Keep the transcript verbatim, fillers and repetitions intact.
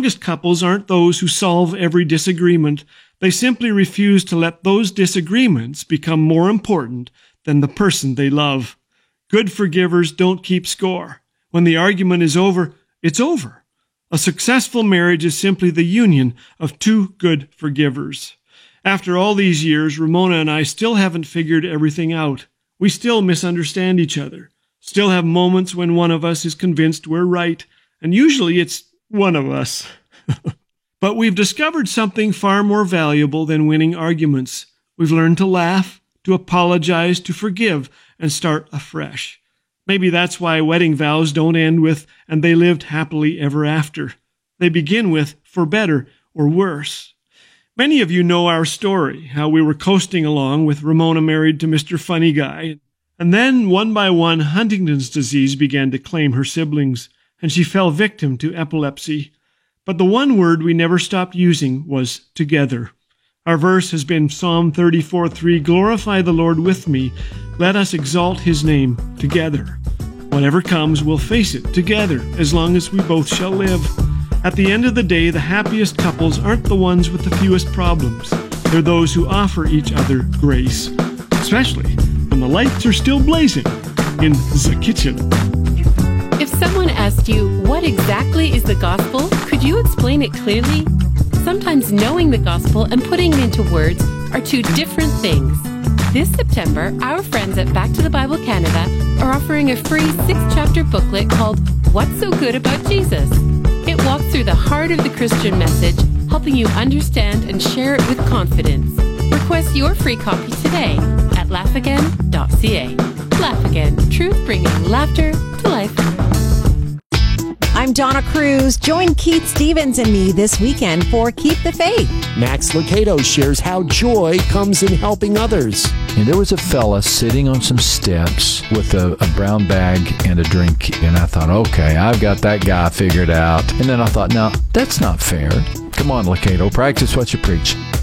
strongest couples aren't those who solve every disagreement. They simply refuse to let those disagreements become more important than the person they love. Good forgivers don't keep score. When the argument is over, it's over. A successful marriage is simply the union of two good forgivers. After all these years, Ramona and I still haven't figured everything out. We still misunderstand each other, still have moments when one of us is convinced we're right, and usually it's one of us. But we've discovered something far more valuable than winning arguments. We've learned to laugh, to apologize, to forgive, and start afresh. Maybe that's why wedding vows don't end with, and they lived happily ever after. They begin with, for better or worse. Many of you know our story, how we were coasting along with Ramona married to Mister Funny Guy. And then, one by one, Huntington's disease began to claim her siblings, and she fell victim to epilepsy. But the one word we never stopped using was together. Our verse has been Psalm thirty-four three, glorify the Lord with me. Let us exalt his name together. Whatever comes, we'll face it together, as long as we both shall live. At the end of the day, the happiest couples aren't the ones with the fewest problems. They're those who offer each other grace, especially when the lights are still blazing in the kitchen. If someone asked you, what exactly is the gospel? Could you explain it clearly? Sometimes knowing the gospel and putting it into words are two different things. This September, our friends at Back to the Bible Canada are offering a free six-chapter booklet called What's So Good About Jesus? It walks through the heart of the Christian message, helping you understand and share it with confidence. Request your free copy today at laugh again dot c a. Laugh Again, truth bringing laughter to life. I'm Donna Cruz. Join Keith Stevens and me this weekend for Keep the Faith. Max Lucado shares how joy comes in helping others. And there was a fella sitting on some steps with a, a brown bag and a drink. And I thought, okay, I've got that guy figured out. And then I thought, no, that's not fair. Come on, Lucado, practice what you preach.